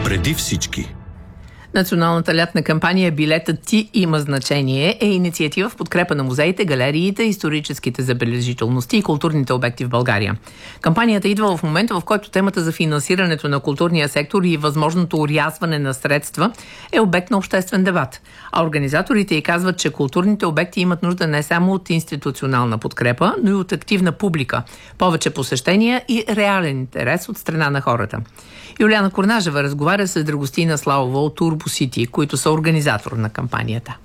Преди всички. Националната лятна кампания "Билетът ти има значение" е инициатива в подкрепа на музеите, галериите, историческите забележителности и културните обекти в България. Кампанията идва в момента, в който темата за финансирането на културния сектор и възможното орязване на средства е обект на обществен дебат. А организаторите й казват, че културните обекти имат нужда не само от институционална подкрепа, но и от активна публика, повече посещения и реален интерес от страна на хората. Юлиана Корнажева разговаря с Драгостина Славова от Turbo City, които са организатор на кампанията.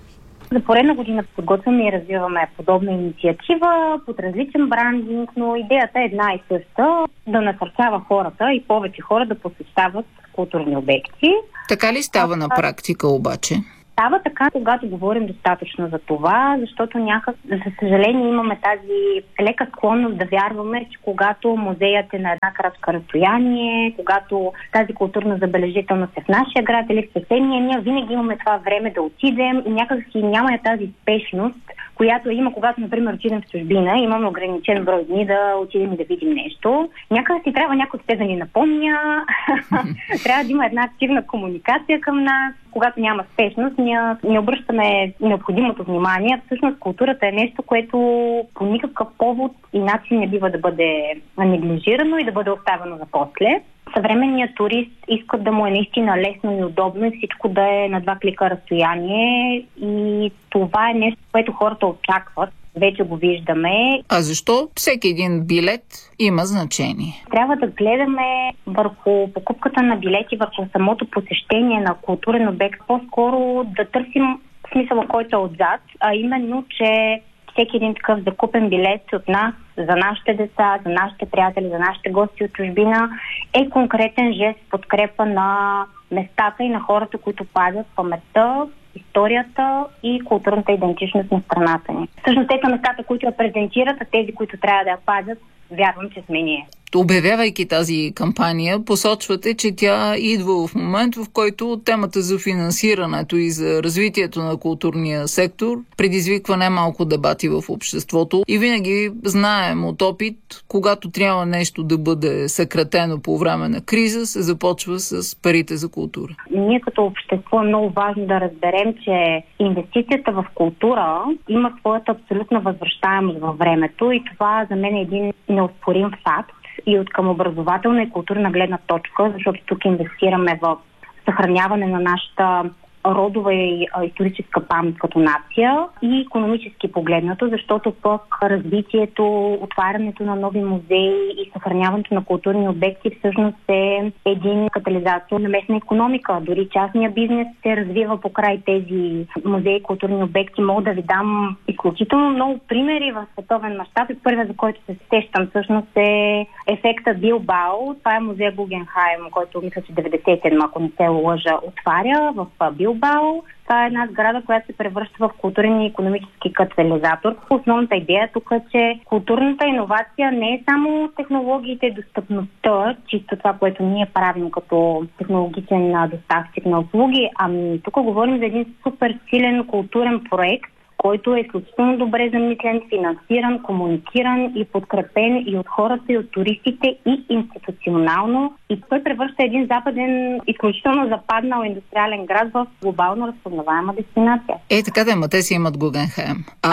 За поредна година подготвяме и развиваме подобна инициатива под различен брандинг, но идеята е една и съща – да насърчава хората и повече хора да посещават културни обекти. Така ли става на практика обаче? Става така, когато говорим достатъчно за това, защото за съжаление, имаме тази лека склонност да вярваме, че когато музеят е на една крачка разстояние, когато тази културна забележителност е в нашия град или в съседния, ние винаги имаме това време да отидем и някак си няма тази спешност, която има, когато, например, отидем в чужбина, имаме ограничен брой дни да отидем и да видим нещо. Някак си трябва някой да ни напомня, трябва да има една активна комуникация към нас. Когато няма спешност, ние не обръщаме необходимото внимание. Всъщност културата е нещо, което по никакъв повод и начин не бива да бъде неглижирано и да бъде оставено за после. Съвременният турист иска да му е наистина лесно и удобно и всичко да е на 2 клика разстояние и това е нещо, което хората очакват. Вече го виждаме. А защо всеки един билет има значение? Трябва да гледаме върху покупката на билети, върху самото посещение на културен обект. По-скоро да търсим смисъла, който е отзад, а именно, че всеки един такъв закупен билет от нас, за нашите деца, за нашите приятели, за нашите гости от чужбина е конкретен жест в подкрепа на местата и на хората, които пазят паметта, историята и културната идентичност на страната ни. Всъщност те са местата, които я презентират, а тези, които трябва да я пазят, вярвам, че сме ние. Обявявайки тази кампания, посочвате, че тя идва в момент, в който темата за финансирането и за развитието на културния сектор предизвиква немалко дебати в обществото. И винаги знаем от опит, когато трябва нещо да бъде съкратено по време на криза, се започва с парите за култура. Ние като общество е много важно да разберем, че инвестицията в култура има своята абсолютна възвръщаемост във времето и това за мен е един неоспорим факт. И от към образователна и културна гледна точка, защото тук инвестираме в съхраняване на нашата родова и историческа памет като нация и икономически погледнато, защото пък развитието, отварянето на нови музеи и съхраняването на културни обекти всъщност е един катализатор на местна икономика. Дори частния бизнес се развива покрай тези музеи и културни обекти. Мога да ви дам изключително много примери в световен мащаб и първият, за който се сещам всъщност е ефекта Билбао. Това е музея Гугенхайм, който мисля, че 97, ако не се лъжа, отваря в Билбао. Това е една сграда, която се превръща в културен и икономически катализатор. Основната идея тук е, че културната иновация не е само технологиите и достъпността, чисто това, което ние правим като технологичен доставчик на услуги, ами тук говорим за един супер силен културен проект, който е изключително добре замислен, финансиран, комуникиран и подкрепен и от хората, и от туристите, и институционално. И той превръща един западен, изключително западнал индустриален град в глобално разпознаваема дестинация. Така да, те си имат Гугенхайм.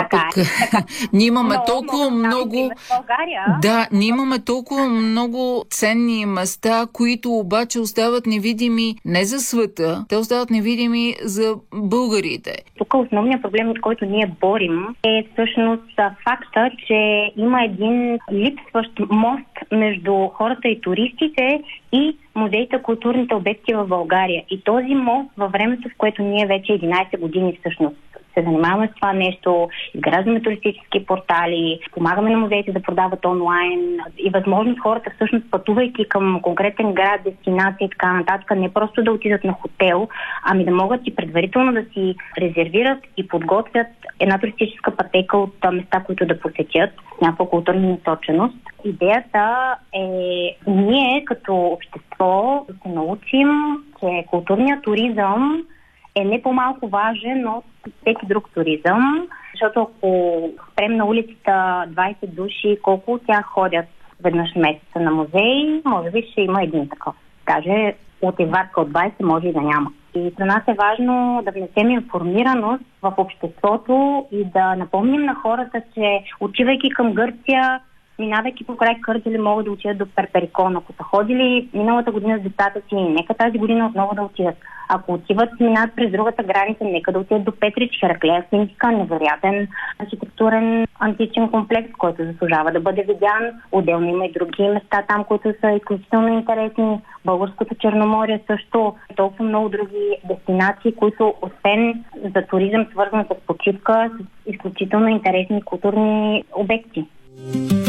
Ние имаме толкова много... Да, ние имаме толкова много ценни места, които обаче остават невидими не за света, те остават невидими за българите. Тук основният проблем, от който ние борим, е всъщност факта, че има един липсващ мост между хората и туристите и музеите, културните обекти в България. И този мост във времето, в което ние вече 11 години всъщност се занимаваме с това нещо, изграждаме туристически портали, помагаме на музеите да продават онлайн и възможност хората всъщност пътувайки към конкретен град, дестинация и така нататък, не просто да отидат на хотел, ами да могат и предварително да си резервират и подготвят една туристическа пътека от места, които да посетят с някаква културна насоченост. Идеята е ние като общество да се научим, че културният туризъм е не по-малко важен от всеки друг туризъм, защото ако спрем на улицата 20 души, колко от тях ходят веднъж месеца на музей, може би ще има един такъв. каже, от извадка от 20 може и да няма. И за нас е важно да внесем информираност в обществото и да напомним на хората, че отивайки към Гърция, минавайки покрай Кърджали, могат да отидат до Перперикон. Ако са ходили миналата година с децата си, нека тази година отново да отидат. Ако отиват, минават през другата граница, нека да отидат до Петрич, Хераклея Синдика, невероятен архитектурен античен комплекс, който заслужава да бъде видян. Отделно има и други места там, които са изключително интересни. Българското Черноморие също, толкова много други дестинации, които освен за туризъм, свързан с почивка, с изключително интересни културни обекти.